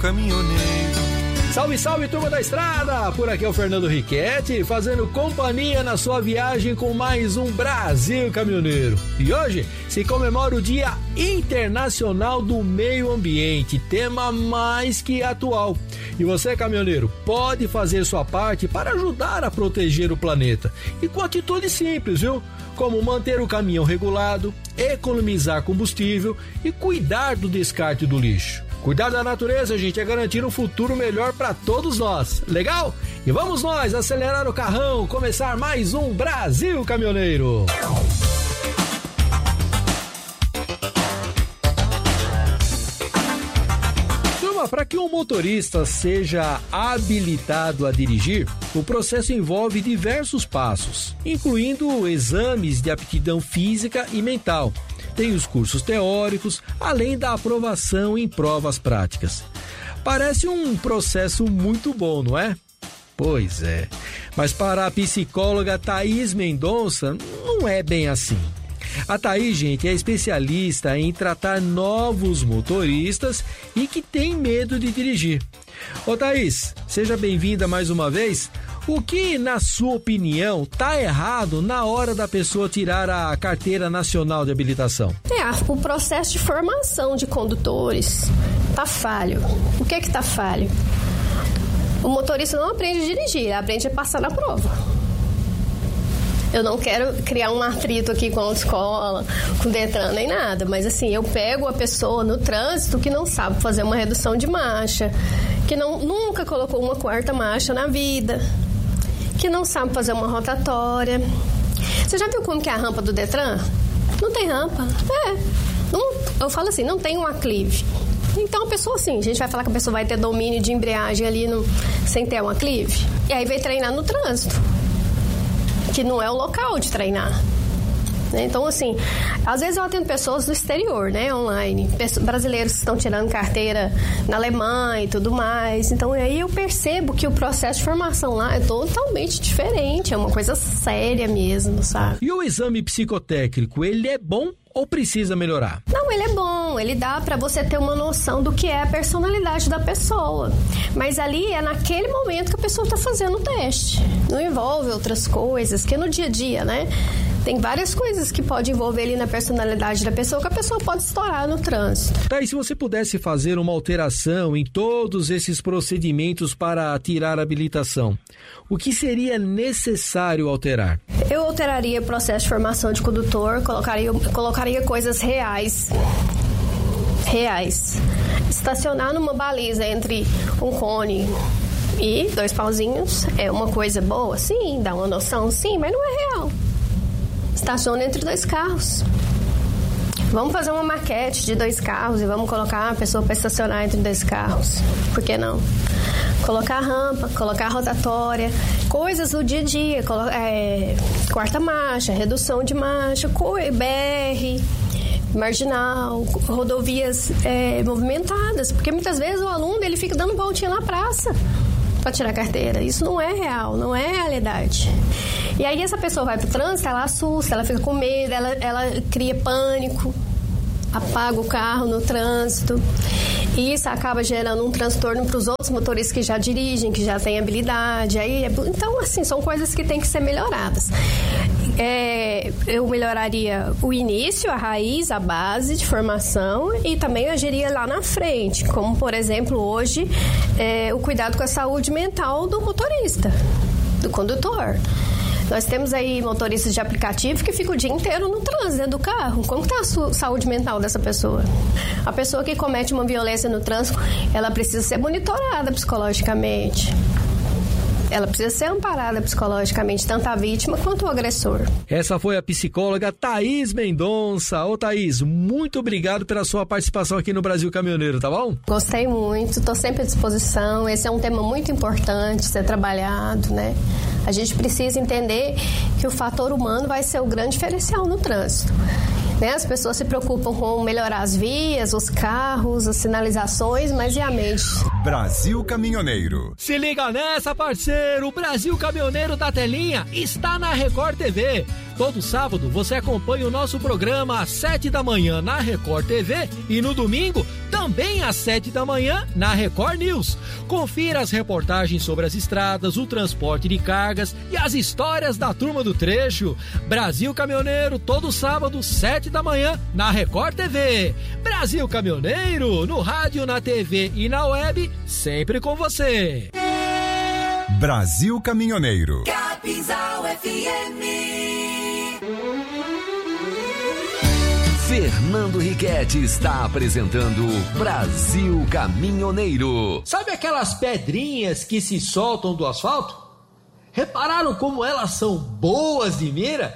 Caminhoneiro. Salve, salve, turma da estrada! Por aqui é o Fernando Riquetti, fazendo companhia na sua viagem com mais um Brasil Caminhoneiro. E hoje se comemora o Dia Internacional do Meio Ambiente, tema mais que atual. E você, caminhoneiro, pode fazer sua parte para ajudar a proteger o planeta. E com atitudes simples, viu? Como manter o caminhão regulado, economizar combustível e cuidar do descarte do lixo. Cuidar da natureza, gente, é garantir um futuro melhor para todos nós. Legal? E vamos nós acelerar o carrão, começar mais um Brasil Caminhoneiro. Turma, para que um motorista seja habilitado a dirigir, o processo envolve diversos passos, incluindo exames de aptidão física e mental. Tem os cursos teóricos, além da aprovação em provas práticas. Parece um processo muito bom, não é? Pois é, mas para a psicóloga Thaís Mendonça, não é bem assim. A Thaís, gente, é especialista em tratar novos motoristas e que tem medo de dirigir. Ô Thaís, seja bem-vinda mais uma vez. O que, na sua opinião, tá errado na hora da pessoa tirar a carteira nacional de habilitação? O processo de formação de condutores tá falho. O que tá falho? O motorista não aprende a dirigir, ele aprende a passar na prova. Eu não quero criar um atrito aqui com a autoescola, com o Detran, nem nada, mas assim, eu pego a pessoa no trânsito que não sabe fazer uma redução de marcha, que nunca colocou uma quarta marcha na vida, que não sabe fazer uma rotatória. Você já viu como que é a rampa do Detran? Não tem rampa. Eu falo assim, não tem um aclive. Então a pessoa assim, a gente vai falar que a pessoa vai ter domínio de embreagem ali sem ter um aclive. E aí vai treinar no trânsito, que não é o local de treinar. Então, assim, às vezes eu atendo pessoas do exterior, né, online, brasileiros que estão tirando carteira na Alemanha e tudo mais. Então, aí eu percebo que o processo de formação lá é totalmente diferente, é uma coisa séria mesmo, sabe? E o exame psicotécnico, ele é bom ou precisa melhorar? Não, ele é bom, ele dá pra você ter uma noção do que é a personalidade da pessoa. Mas ali é naquele momento que a pessoa tá fazendo o teste. Não envolve outras coisas, que no dia a dia, né? Tem várias coisas que podem envolver ali na personalidade da pessoa, que a pessoa pode estourar no trânsito. Tá, e se você pudesse fazer uma alteração em todos esses procedimentos para tirar a habilitação, o que seria necessário alterar? Eu alteraria o processo de formação de condutor, colocaria coisas reais. Estacionar numa baliza entre um cone e 2 pauzinhos é uma coisa boa? Sim, dá uma noção? Sim, mas não é real. Estaciona entre 2 carros. Vamos fazer uma maquete de 2 carros e vamos colocar a pessoa para estacionar entre 2 carros. Por que não? Colocar rampa, colocar rotatória, coisas do dia a dia, quarta marcha, redução de marcha, BR, marginal, rodovias movimentadas, porque muitas vezes o aluno ele fica dando voltinha na praça para tirar a carteira. Isso não é real, não é realidade. E aí essa pessoa vai pro trânsito, ela assusta, ela fica com medo, ela cria pânico, apaga o carro no trânsito. E isso acaba gerando um transtorno para os outros motoristas que já dirigem, que já têm habilidade. Então, assim, são coisas que têm que ser melhoradas. Eu melhoraria o início, a raiz, a base de formação e também agiria lá na frente, como, por exemplo, hoje, o cuidado com a saúde mental do motorista, do condutor. Nós temos aí motoristas de aplicativo que ficam o dia inteiro no trânsito, dentro do carro. Como está a saúde mental dessa pessoa? A pessoa que comete uma violência no trânsito, ela precisa ser monitorada psicologicamente. Ela precisa ser amparada psicologicamente, tanto a vítima quanto o agressor. Essa foi a psicóloga Thaís Mendonça. Ô Thaís, muito obrigado pela sua participação aqui no Brasil Caminhoneiro, tá bom? Gostei muito, estou sempre à disposição. Esse é um tema muito importante ser trabalhado, né? A gente precisa entender que o fator humano vai ser o grande diferencial no trânsito. As pessoas se preocupam com melhorar as vias, os carros, as sinalizações, mas e a mente? Brasil Caminhoneiro. Se liga nessa, parceiro! O Brasil Caminhoneiro da telinha está na Record TV. Todo sábado você acompanha o nosso programa às 7 da manhã na Record TV e no domingo também às 7 da manhã na Record News. Confira as reportagens sobre as estradas, o transporte de cargas e as histórias da turma do trecho. Brasil Caminhoneiro, todo sábado, 7 da manhã na Record TV. Brasil Caminhoneiro, no rádio, na TV e na web, sempre com você. Brasil Caminhoneiro. Capinzal FM. Fernando Riquetti está apresentando Brasil Caminhoneiro. Sabe aquelas pedrinhas que se soltam do asfalto? Repararam como elas são boas de mira?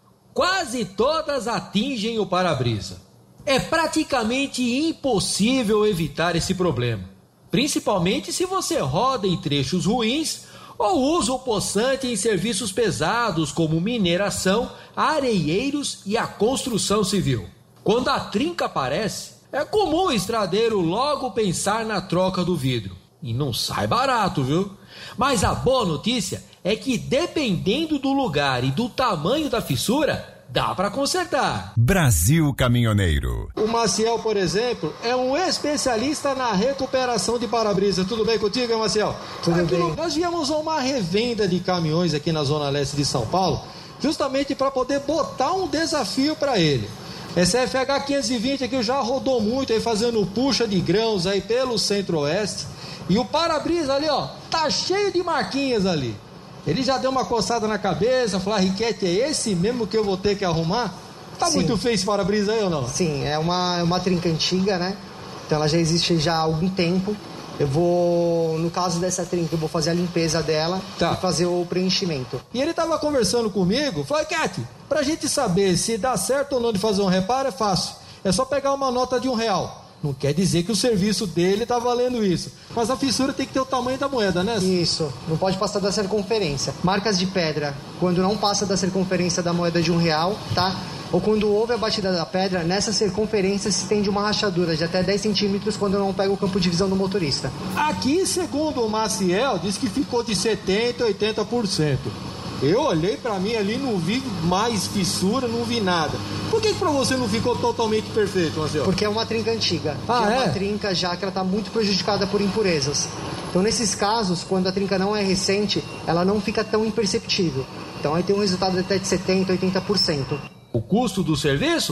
Quase todas atingem o para-brisa. É praticamente impossível evitar esse problema, principalmente se você roda em trechos ruins ou usa o poçante em serviços pesados como mineração, areieiros e a construção civil. Quando a trinca aparece, é comum o estradeiro logo pensar na troca do vidro. E não sai barato, viu? Mas a boa notícia é que, dependendo do lugar e do tamanho da fissura, dá para consertar. Brasil Caminhoneiro. O Maciel, por exemplo, é um especialista na recuperação de para-brisa. Tudo bem contigo, Maciel? Tudo bem. Nós viemos a uma revenda de caminhões aqui na Zona Leste de São Paulo, justamente para poder botar um desafio para ele. Esse FH 520 aqui já rodou muito aí fazendo puxa de grãos aí pelo Centro-Oeste. E o para-brisa ali, ó, tá cheio de marquinhas ali. Ele já deu uma coçada na cabeça, falou: Riquetti, é esse mesmo que eu vou ter que arrumar? Tá Sim. muito feio esse para-brisa aí ou não? Sim, é uma trinca antiga, né? Então ela já existe já há algum tempo. Eu vou, no caso dessa trinca, eu vou fazer a limpeza dela e fazer o preenchimento. E ele tava conversando comigo, falou: Riquetti, pra gente saber se dá certo ou não de fazer um reparo é fácil. É só pegar uma nota de R$1. Não quer dizer que o serviço dele tá valendo isso. Mas a fissura tem que ter o tamanho da moeda, né? Isso, não pode passar da circunferência. Marcas de pedra, quando não passa da circunferência da moeda de R$1, tá? Ou quando houve a batida da pedra, nessa circunferência se estende uma rachadura de até 10 centímetros quando não pega o campo de visão do motorista. Aqui, segundo o Maciel, diz que ficou de 70% a 80%. Eu olhei pra mim ali, não vi mais fissura, não vi nada. Por que pra você não ficou totalmente perfeito, Marcelo? Porque é uma trinca antiga. É uma trinca já que ela tá muito prejudicada por impurezas. Então, nesses casos, quando a trinca não é recente, ela não fica tão imperceptível. Então, aí tem um resultado até de 70%, 80%. O custo do serviço?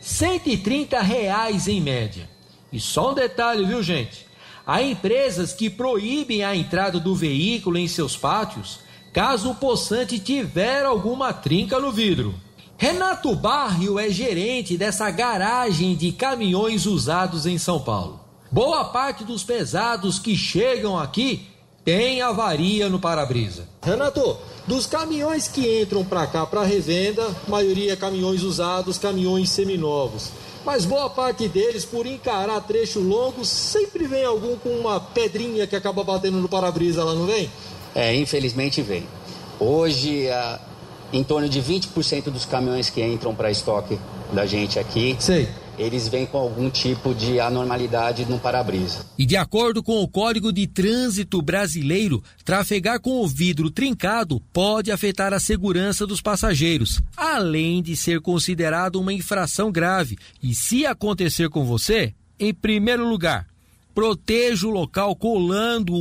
R$130 em média. E só um detalhe, viu, gente? Há empresas que proíbem a entrada do veículo em seus pátios caso o poçante tiver alguma trinca no vidro. Renato Barrio é gerente dessa garagem de caminhões usados em São Paulo. Boa parte dos pesados que chegam aqui tem avaria no para-brisa. Renato, dos caminhões que entram para cá para revenda, maioria caminhões usados, caminhões seminovos. Mas boa parte deles, por encarar trecho longo, sempre vem algum com uma pedrinha que acaba batendo no para-brisa, lá não vem? Infelizmente vem. Hoje, em torno de 20% dos caminhões que entram para estoque da gente aqui, eles vêm com algum tipo de anormalidade no para-brisa. E de acordo com o Código de Trânsito Brasileiro, trafegar com o vidro trincado pode afetar a segurança dos passageiros, além de ser considerado uma infração grave. E se acontecer com você, em primeiro lugar, proteja o local colando